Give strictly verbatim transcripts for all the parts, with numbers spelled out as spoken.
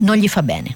non gli fa bene.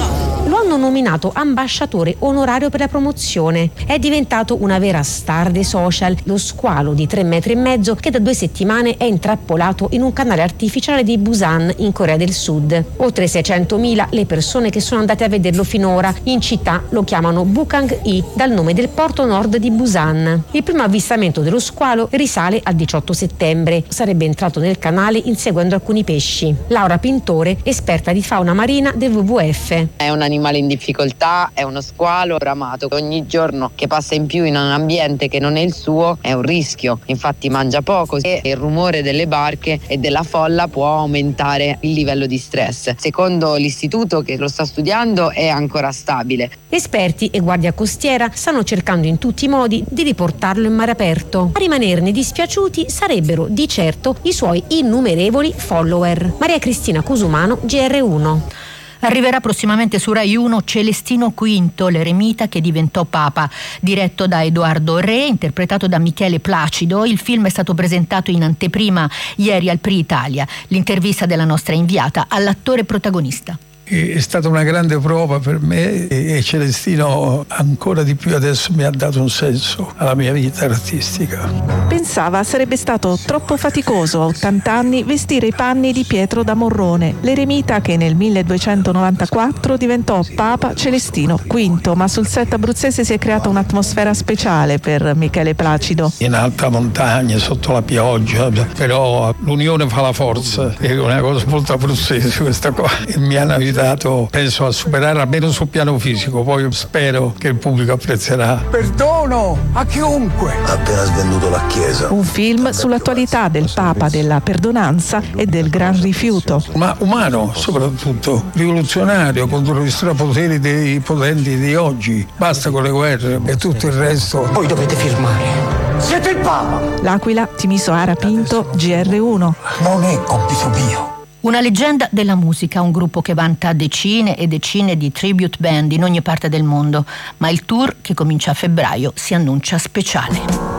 Lo hanno nominato ambasciatore onorario per la promozione. È diventato una vera star dei social, lo squalo di tre metri e mezzo che da due settimane è intrappolato in un canale artificiale di Busan in Corea del Sud. Oltre seicentomila le persone che sono andate a vederlo finora. In città lo chiamano Bukang-i, dal nome del porto nord di Busan. Il primo avvistamento dello squalo risale al diciotto settembre. Sarebbe entrato nel canale inseguendo alcuni pesci. Laura Pintore, esperta di fauna marina del W W F. È un animale in difficoltà, è uno squalo ramato. Ogni giorno che passa in più in un ambiente che non è il suo è un rischio, infatti mangia poco e il rumore delle barche e della folla può aumentare il livello di stress. Secondo l'istituto che lo sta studiando è ancora stabile. Esperti e guardia costiera stanno cercando in tutti i modi di riportarlo in mare aperto. A rimanerne dispiaciuti sarebbero di certo i suoi innumerevoli follower. Maria Cristina Cusumano, G R uno. Arriverà prossimamente su Rai uno Celestino quinto, l'eremita che diventò papa, diretto da Edoardo Re, interpretato da Michele Placido. Il film è stato presentato in anteprima ieri al Prix Italia. L'intervista della nostra inviata all'attore protagonista. È stata una grande prova per me e Celestino ancora di più adesso mi ha dato un senso alla mia vita artistica. Pensava sarebbe stato troppo faticoso a ottanta anni vestire i panni di Pietro da Morrone, l'eremita che nel milleduecentonovantaquattro diventò Papa Celestino quinto, ma sul set abruzzese si è creata un'atmosfera speciale per Michele Placido. In alta montagna, sotto la pioggia, però l'unione fa la forza, è una cosa molto abruzzese questa qua. E mi hanno aiutato, penso, a superare almeno sul piano fisico, poi spero che il pubblico apprezzerà. Perdono a chiunque. Ha appena svenduto la chiesa. Un film sull'attualità del Papa, della perdonanza e del gran rifiuto. Ma umano soprattutto, rivoluzionario contro gli strapoteri dei potenti di oggi. Basta con le guerre e tutto il resto. Voi dovete firmare. Siete il Papa. L'Aquila, Timisoara Pinto, G R uno. Non è compito mio. Una leggenda della musica, un gruppo che vanta decine e decine di tribute band in ogni parte del mondo, ma il tour, che comincia a febbraio, si annuncia speciale.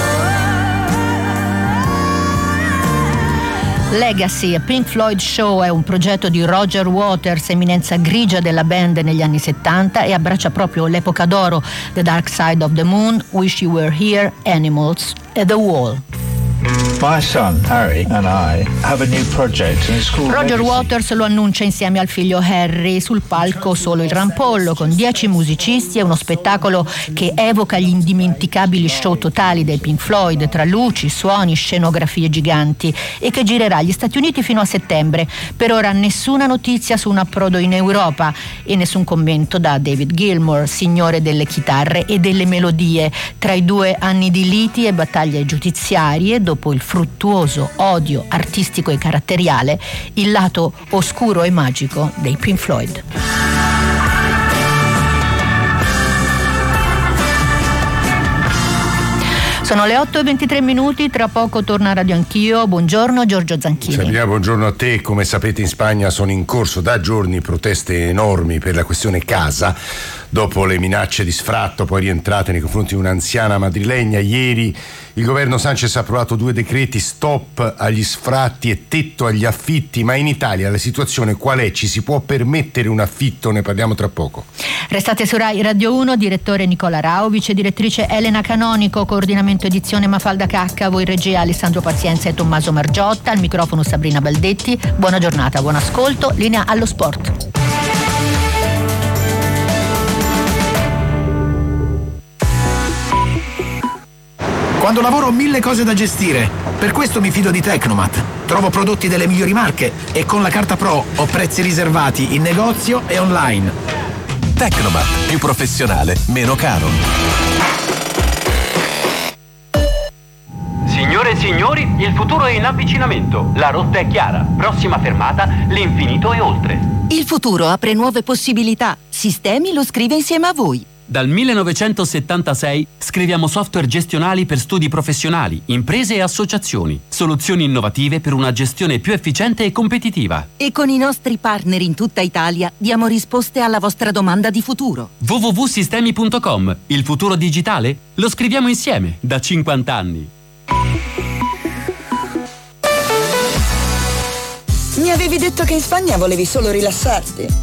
Legacy, a Pink Floyd Show, è un progetto di Roger Waters, eminenza grigia della band negli anni settanta, e abbraccia proprio l'epoca d'oro: The Dark Side of the Moon, Wish You Were Here, Animals e The Wall. My son Harry and I have a new project and it's called Roger Legacy. Waters lo annuncia insieme al figlio Harry. Sul palco solo il rampollo, con dieci musicisti, e uno spettacolo che evoca gli indimenticabili show totali dei Pink Floyd, tra luci, suoni, scenografie giganti, e che girerà agli Stati Uniti fino a settembre. Per ora nessuna notizia su un approdo in Europa e nessun commento da David Gilmour, signore delle chitarre e delle melodie. Tra i due anni di liti e battaglie giudiziarie, dopo il fruttuoso odio artistico e caratteriale, il lato oscuro e magico dei Pink Floyd. Sono le otto e ventitré minuti, tra poco torna a Radio Anch'io. Buongiorno Giorgio Zanchini. Sabrina, buongiorno a te. Come sapete, in Spagna sono in corso da giorni proteste enormi per la questione casa. Dopo le minacce di sfratto poi rientrate nei confronti di un'anziana madrilegna, ieri il governo Sanchez ha approvato due decreti: stop agli sfratti e tetto agli affitti. Ma in Italia la situazione qual è? Ci si può permettere un affitto? Ne parliamo tra poco. Restate su Rai Radio uno, direttore Nicola Rao, vice direttrice Elena Canonico, coordinamento edizione Mafalda Cacca, in regia Alessandro Pazienza e Tommaso Margiotta, al microfono Sabrina Baldetti. Buona giornata, buon ascolto, linea allo sport. Quando lavoro ho mille cose da gestire, per questo mi fido di Tecnomat. Trovo prodotti delle migliori marche e con la carta Pro ho prezzi riservati in negozio e online. Tecnomat, più professionale, meno caro. Signore e signori, il futuro è in avvicinamento. La rotta è chiara. Prossima fermata, l'infinito e oltre. Il futuro apre nuove possibilità. Sistemi lo scrive insieme a voi. Dal millenovecentosettantasei scriviamo software gestionali per studi professionali, imprese e associazioni. Soluzioni innovative per una gestione più efficiente e competitiva. E con i nostri partner in tutta Italia diamo risposte alla vostra domanda di futuro. w w w punto sistemi punto com. Il futuro digitale lo scriviamo insieme da cinquanta anni. Mi avevi detto che in Spagna volevi solo rilassarti.